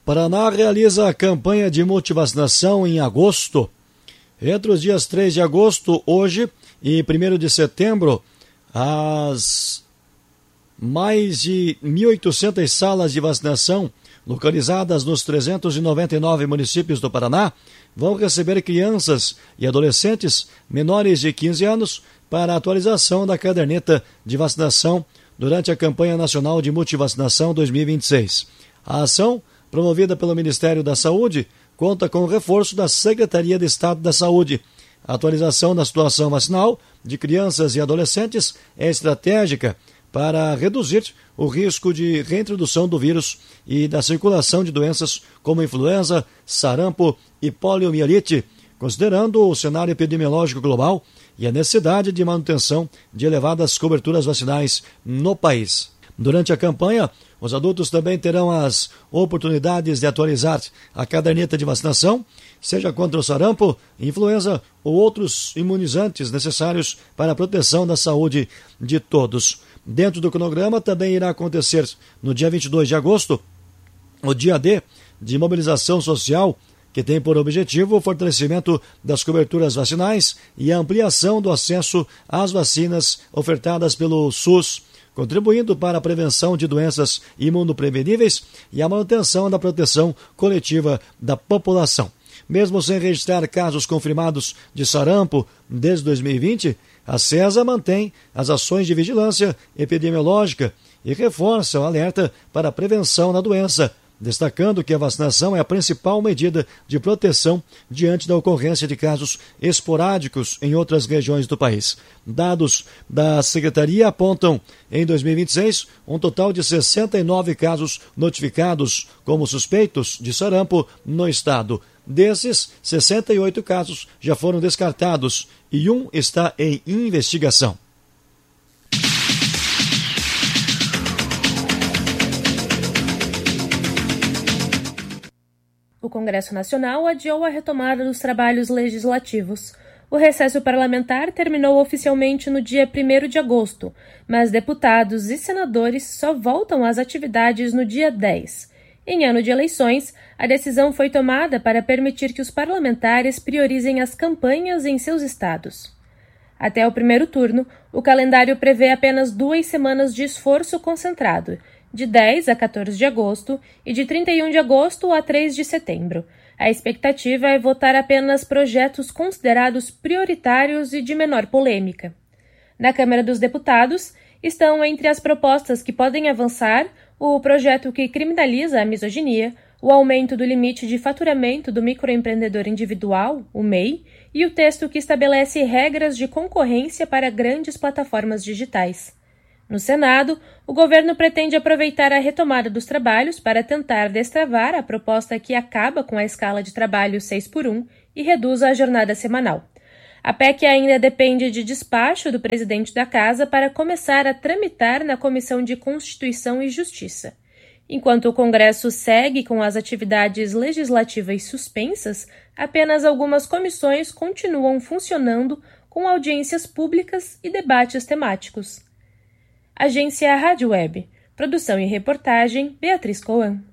Paraná realiza a campanha de multivacinação em agosto. Entre os dias 3 de agosto, hoje, e 1º de setembro, as mais de 1.800 salas de vacinação localizadas nos 399 municípios do Paraná vão receber crianças e adolescentes menores de 15 anos para a atualização da caderneta de vacinação durante a campanha nacional de multivacinação 2026. A ação, promovida pelo Ministério da Saúde, conta com o reforço da Secretaria de Estado da Saúde. A atualização da situação vacinal de crianças e adolescentes é estratégica para reduzir o risco de reintrodução do vírus e da circulação de doenças como influenza, sarampo e poliomielite, considerando o cenário epidemiológico global e a necessidade de manutenção de elevadas coberturas vacinais no país. Durante a campanha, os adultos também terão as oportunidades de atualizar a caderneta de vacinação, seja contra o sarampo, influenza ou outros imunizantes necessários para a proteção da saúde de todos. Dentro do cronograma também irá acontecer no dia 22 de agosto o dia D de mobilização social, que tem por objetivo o fortalecimento das coberturas vacinais e a ampliação do acesso às vacinas ofertadas pelo SUS, contribuindo para a prevenção de doenças imunopreveníveis e a manutenção da proteção coletiva da população. Mesmo sem registrar casos confirmados de sarampo desde 2020, a CESA mantém as ações de vigilância epidemiológica e reforça o alerta para a prevenção da doença, destacando que a vacinação é a principal medida de proteção diante da ocorrência de casos esporádicos em outras regiões do país. Dados da Secretaria apontam, em 2026, um total de 69 casos notificados como suspeitos de sarampo no estado. Desses, 68 casos já foram descartados e um está em investigação. O Congresso Nacional adiou a retomada dos trabalhos legislativos. O recesso parlamentar terminou oficialmente no dia 1º de agosto, mas deputados e senadores só voltam às atividades no dia 10. Em ano de eleições, a decisão foi tomada para permitir que os parlamentares priorizem as campanhas em seus estados. Até o primeiro turno, o calendário prevê apenas 2 semanas de esforço concentrado, de 10 a 14 de agosto e de 31 de agosto a 3 de setembro. A expectativa é votar apenas projetos considerados prioritários e de menor polêmica. Na Câmara dos Deputados, estão entre as propostas que podem avançar o projeto que criminaliza a misoginia, o aumento do limite de faturamento do microempreendedor individual, o MEI, e o texto que estabelece regras de concorrência para grandes plataformas digitais. No Senado, o governo pretende aproveitar a retomada dos trabalhos para tentar destravar a proposta que acaba com a escala de trabalho 6x1 e reduz a jornada semanal. A PEC ainda depende de despacho do presidente da Casa para começar a tramitar na Comissão de Constituição e Justiça. Enquanto o Congresso segue com as atividades legislativas suspensas, apenas algumas comissões continuam funcionando com audiências públicas e debates temáticos. Agência Rádio Web. Produção e reportagem, Beatriz Coan.